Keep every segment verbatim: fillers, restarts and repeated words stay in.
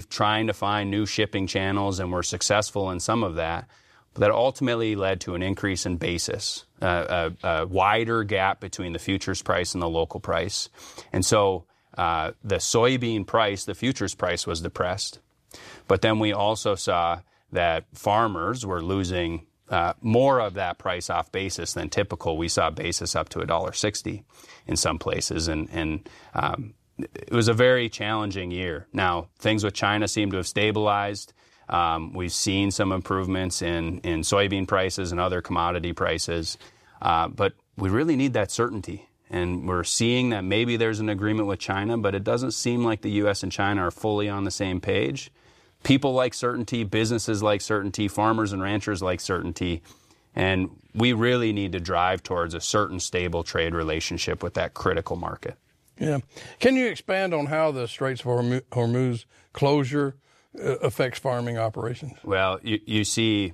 trying to find new shipping channels, and we're successful in some of that. But that ultimately led to an increase in basis, uh, a, a wider gap between the futures price and the local price. And so uh, the soybean price, the futures price, was depressed. But then we also saw that farmers were losing uh, more of that price off basis than typical. We saw basis up to one dollar sixty in some places, and, and um, it was a very challenging year. Now, things with China seem to have stabilized. Um, we've seen some improvements in, in soybean prices and other commodity prices, uh, but we really need that certainty. And we're seeing that maybe there's an agreement with China, but it doesn't seem like the U S and China are fully on the same page. People like certainty, businesses like certainty, farmers and ranchers like certainty, and we really need to drive towards a certain stable trade relationship with that critical market. Yeah. Can you expand on how the Straits of Hormuz closure affects farming operations? Well, you, you see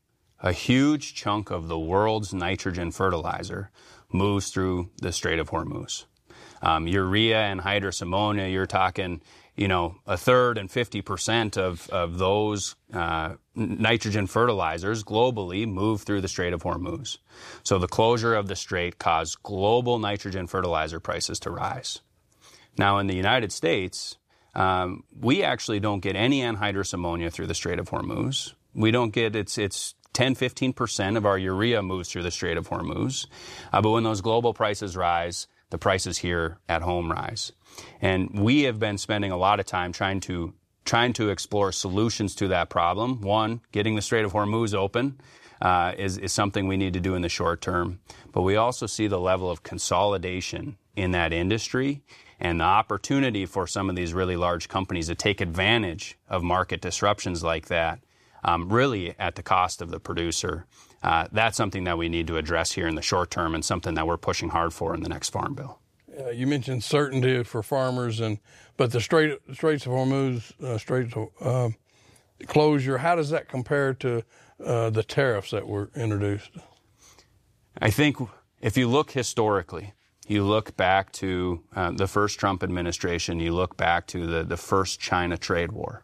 a huge chunk of the world's nitrogen fertilizer moves through the Strait of Hormuz. Um, urea and hydrous ammonia, you're talking, you know, a third and fifty percent of, of those uh, nitrogen fertilizers globally move through the Strait of Hormuz. So the closure of the strait caused global nitrogen fertilizer prices to rise. Now, in the United States, Um, we actually don't get any anhydrous ammonia through the Strait of Hormuz. We don't get, it's it's ten, fifteen percent of our urea moves through the Strait of Hormuz. Uh, but when those global prices rise, the prices here at home rise. And we have been spending a lot of time trying to trying to explore solutions to that problem. One, getting the Strait of Hormuz open uh, is, is something we need to do in the short term. But we also see the level of consolidation in that industry and the opportunity for some of these really large companies to take advantage of market disruptions like that, um, really at the cost of the producer. Uh, that's something that we need to address here in the short term, and something that we're pushing hard for in the next Farm Bill. Uh, you mentioned certainty for farmers, and but the Strait, Straits of Hormuz uh, Straits of, uh, closure, how does that compare to uh, the tariffs that were introduced? I think if you look historically, you look back to uh, the first Trump administration, you look back to the, the first China trade war.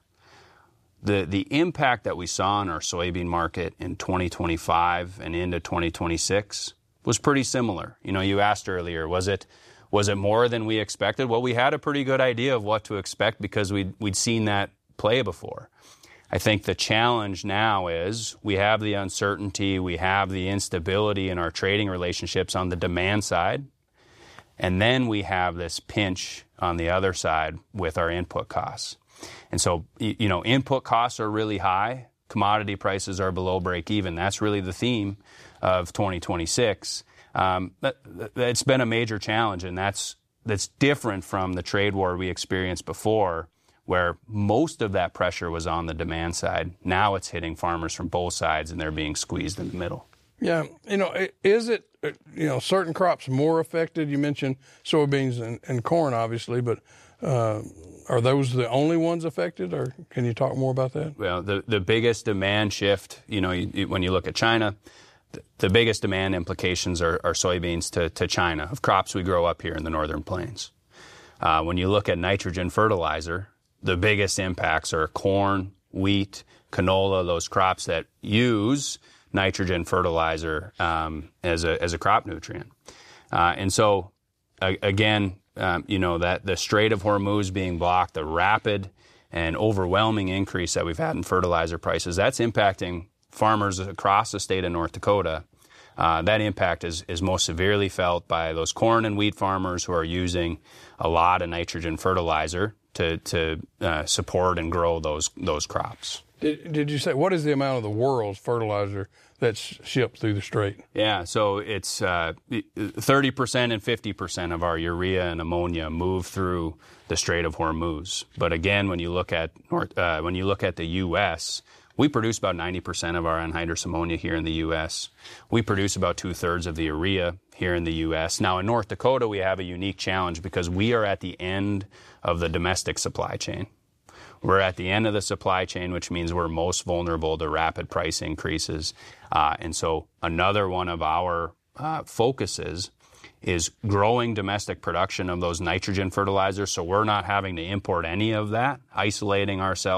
The, the impact that we saw in our soybean market in twenty twenty-five and into twenty twenty-six was pretty similar. You know, you asked earlier, was it was it more than we expected? Well, we had a pretty good idea of what to expect because we'd, we'd seen that play before. I think the challenge now is we have the uncertainty, we have the instability in our trading relationships on the demand side. And then we have this pinch on the other side with our input costs. And so, you know, input costs are really high. Commodity prices are below break even. That's really the theme of twenty twenty-six. Um, but it's been a major challenge, and that's that's different from the trade war we experienced before, where most of that pressure was on the demand side. Now it's hitting farmers from both sides, and they're being squeezed in the middle. Yeah, you know, is it, you know, certain crops more affected? You mentioned soybeans and, and corn, obviously, but uh, are those the only ones affected, or can you talk more about that? Well, the, the biggest demand shift, you know, you, you, when you look at China, the, the biggest demand implications are, are soybeans to, to China, of crops we grow up here in the Northern Plains. Uh, when you look at nitrogen fertilizer, the biggest impacts are corn, wheat, canola, those crops that use nitrogen fertilizer um, as a as a crop nutrient. Uh, and so, uh, again, um, you know, that the Strait of Hormuz being blocked, the rapid and overwhelming increase that we've had in fertilizer prices, that's impacting farmers across the state of North Dakota. Uh, that impact is, is most severely felt by those corn and wheat farmers who are using a lot of nitrogen fertilizer to, to uh, support and grow those those crops. Did, did you say, what is the amount of the world's fertilizer that's shipped through the strait? Yeah, so it's uh, thirty percent and fifty percent of our urea and ammonia move through the Strait of Hormuz. But again, when you look at North, uh, when you look at the U S, we produce about ninety percent of our anhydrous ammonia here in the U S. We produce about two-thirds of the urea here in the U S. Now, in North Dakota, we have a unique challenge because we are at the end of the domestic supply chain. We're at the end of the supply chain, which means we're most vulnerable to rapid price increases. Uh, and so another one of our uh, focuses is growing domestic production of those nitrogen fertilizers, so we're not having to import any of that, isolating ourselves